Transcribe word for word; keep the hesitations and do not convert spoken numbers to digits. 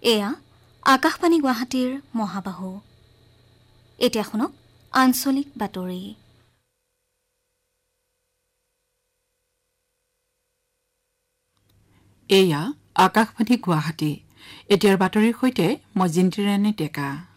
এয়া আকাশবাণী গুৱাহাটীৰ মহাবাহু। এতিয়া শুনক আঞ্চলিক বাতৰি। এয়া আকাশবাণী গুৱাহাটী। এতিয়াৰ বাতৰিৰ সৈতে মই জিন্তিৰাণী ডেকা।